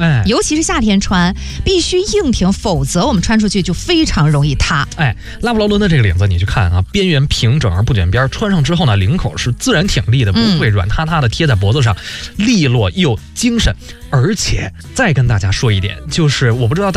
尤其是夏天穿，必须硬挺，否则我们穿出去就非常容易塌。 拉布劳伦的这个领子你去看啊，边缘平整而不卷边，穿上之后呢，领口是自然挺立的，不会软塌塌的贴在脖子上，利落又精神。而且再跟大家说一点，就是我不知道